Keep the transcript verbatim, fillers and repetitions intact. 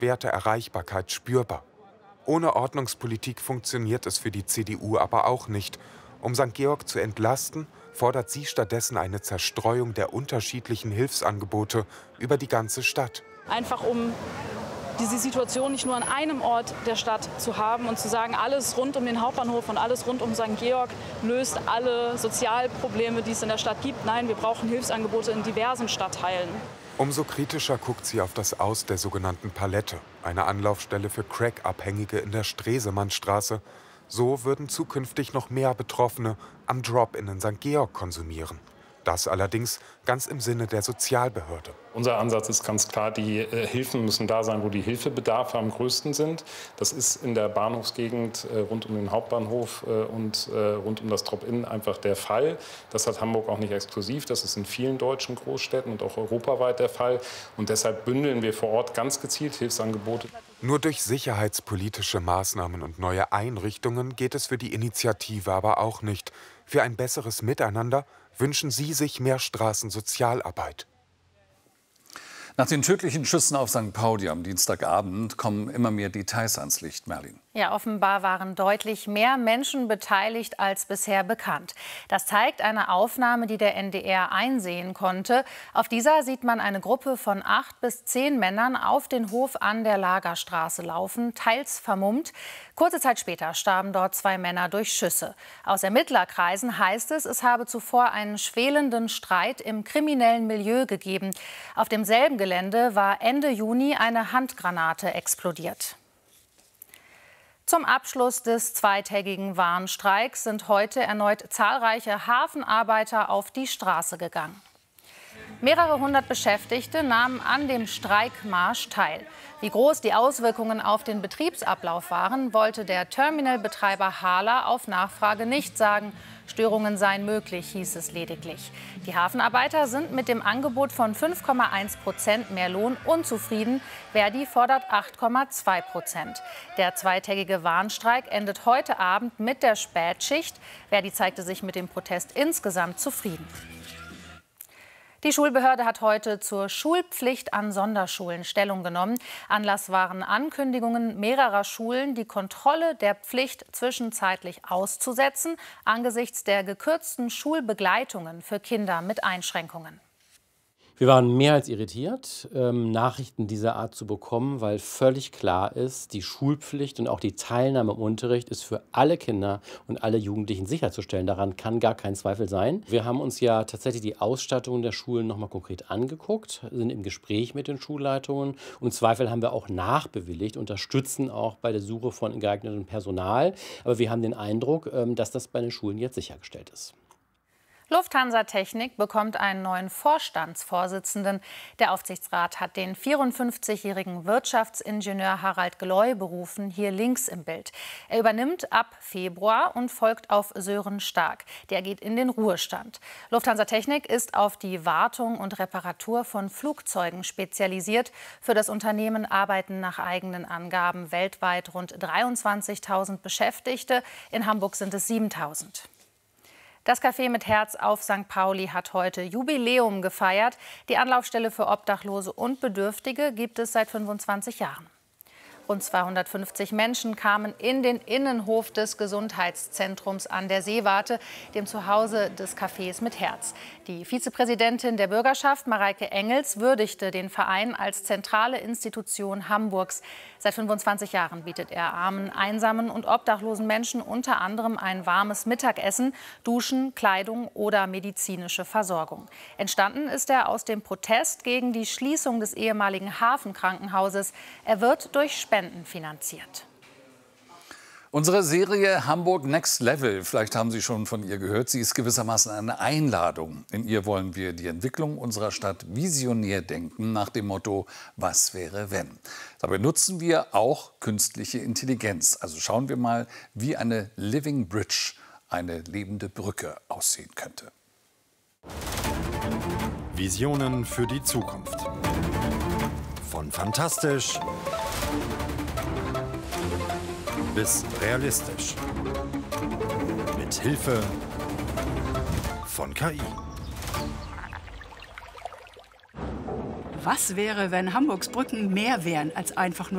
Werte Erreichbarkeit spürbar. Ohne Ordnungspolitik funktioniert es für die C D U aber auch nicht. Um Sankt Georg zu entlasten, fordert sie stattdessen eine Zerstreuung der unterschiedlichen Hilfsangebote über die ganze Stadt. Einfach um diese Situation nicht nur an einem Ort der Stadt zu haben und zu sagen, alles rund um den Hauptbahnhof und alles rund um Sankt Georg löst alle Sozialprobleme, die es in der Stadt gibt. Nein, wir brauchen Hilfsangebote in diversen Stadtteilen. Umso kritischer guckt sie auf das Aus der sogenannten Palette, eine Anlaufstelle für Crack-Abhängige in der Stresemannstraße. So würden zukünftig noch mehr Betroffene am Drop-in in Sankt Georg konsumieren. Das allerdings ganz im Sinne der Sozialbehörde. Unser Ansatz ist ganz klar, die äh, Hilfen müssen da sein, wo die Hilfebedarfe am größten sind. Das ist in der Bahnhofsgegend äh, rund um den Hauptbahnhof äh, und äh, rund um das Drop-in einfach der Fall. Das hat Hamburg auch nicht exklusiv. Das ist in vielen deutschen Großstädten und auch europaweit der Fall. Und deshalb bündeln wir vor Ort ganz gezielt Hilfsangebote. Nur durch sicherheitspolitische Maßnahmen und neue Einrichtungen geht es für die Initiative aber auch nicht. Für ein besseres Miteinander wünschen sie sich mehr Straßensozialarbeit. Nach den tödlichen Schüssen auf Sankt Pauli am Dienstagabend kommen immer mehr Details ans Licht, Merlin. Ja, offenbar waren deutlich mehr Menschen beteiligt als bisher bekannt. Das zeigt eine Aufnahme, die der N D R einsehen konnte. Auf dieser sieht man eine Gruppe von acht bis zehn Männern auf den Hof an der Lagerstraße laufen, teils vermummt. Kurze Zeit später starben dort zwei Männer durch Schüsse. Aus Ermittlerkreisen heißt es, es habe zuvor einen schwelenden Streit im kriminellen Milieu gegeben. Auf demselben Gelände war Ende Juni eine Handgranate explodiert. Zum Abschluss des zweitägigen Warnstreiks sind heute erneut zahlreiche Hafenarbeiter auf die Straße gegangen. Mehrere hundert Beschäftigte nahmen an dem Streikmarsch teil. Wie groß die Auswirkungen auf den Betriebsablauf waren, wollte der Terminalbetreiber Hala auf Nachfrage nicht sagen. Störungen seien möglich, hieß es lediglich. Die Hafenarbeiter sind mit dem Angebot von fünf Komma eins Prozent mehr Lohn unzufrieden. Verdi fordert acht Komma zwei Prozent. Der zweitägige Warnstreik endet heute Abend mit der Spätschicht. Verdi zeigte sich mit dem Protest insgesamt zufrieden. Die Schulbehörde hat heute zur Schulpflicht an Sonderschulen Stellung genommen. Anlass waren Ankündigungen mehrerer Schulen, die Kontrolle der Pflicht zwischenzeitlich auszusetzen, angesichts der gekürzten Schulbegleitungen für Kinder mit Einschränkungen. Wir waren mehr als irritiert, ähm, Nachrichten dieser Art zu bekommen, weil völlig klar ist, die Schulpflicht und auch die Teilnahme im Unterricht ist für alle Kinder und alle Jugendlichen sicherzustellen. Daran kann gar kein Zweifel sein. Wir haben uns ja tatsächlich die Ausstattung der Schulen noch mal konkret angeguckt, sind im Gespräch mit den Schulleitungen und im Zweifel haben wir auch nachbewilligt, unterstützen auch bei der Suche von geeignetem Personal. Aber wir haben den Eindruck, ähm, dass das bei den Schulen jetzt sichergestellt ist. Lufthansa Technik bekommt einen neuen Vorstandsvorsitzenden. Der Aufsichtsrat hat den vierundfünfzigjährigen Wirtschaftsingenieur Harald Gloy berufen, hier links im Bild. Er übernimmt ab Februar und folgt auf Sören Stark. Der geht in den Ruhestand. Lufthansa Technik ist auf die Wartung und Reparatur von Flugzeugen spezialisiert. Für das Unternehmen arbeiten nach eigenen Angaben weltweit rund dreiundzwanzigtausend Beschäftigte. In Hamburg sind es siebentausend. Das Café mit Herz auf Sankt Pauli hat heute Jubiläum gefeiert. Die Anlaufstelle für Obdachlose und Bedürftige gibt es seit fünfundzwanzig Jahren. Rund zweihundertfünfzig Menschen kamen in den Innenhof des Gesundheitszentrums an der Seewarte, dem Zuhause des Cafés mit Herz. Die Vizepräsidentin der Bürgerschaft, Mareike Engels, würdigte den Verein als zentrale Institution Hamburgs. Seit fünfundzwanzig Jahren bietet er armen, einsamen und obdachlosen Menschen unter anderem ein warmes Mittagessen, Duschen, Kleidung oder medizinische Versorgung. Entstanden ist er aus dem Protest gegen die Schließung des ehemaligen Hafenkrankenhauses. Er wird durch Spenden finanziert. Unsere Serie Hamburg Next Level, vielleicht haben Sie schon von ihr gehört, sie ist gewissermaßen eine Einladung. In ihr wollen wir die Entwicklung unserer Stadt visionär denken, nach dem Motto, was wäre wenn? Dabei nutzen wir auch künstliche Intelligenz. Also schauen wir mal, wie eine Living Bridge, eine lebende Brücke, aussehen könnte. Visionen für die Zukunft. Von fantastisch bis realistisch. Mit Hilfe von K I. Was wäre, wenn Hamburgs Brücken mehr wären als einfach nur